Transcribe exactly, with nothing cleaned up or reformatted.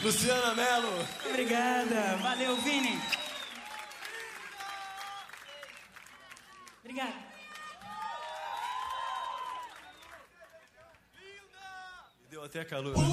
Luciana Mello. Obrigada. Valeu, Vini. Obrigada. Deu até calor.